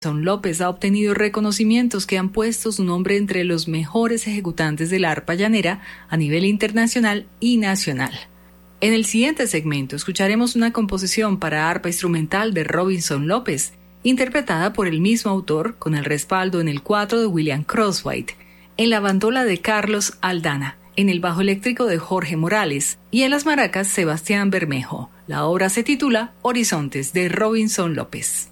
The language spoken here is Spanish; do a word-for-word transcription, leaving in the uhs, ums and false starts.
Robinson López ha obtenido reconocimientos que han puesto su nombre entre los mejores ejecutantes de la arpa llanera a nivel internacional y nacional. En el siguiente segmento escucharemos una composición para arpa instrumental de Robinson López, interpretada por el mismo autor con el respaldo en el cuatro de William Crosswhite, en la bandola de Carlos Aldana, en el bajo eléctrico de Jorge Morales y en las maracas Sebastián Bermejo. La obra se titula Horizontes de Robinson López.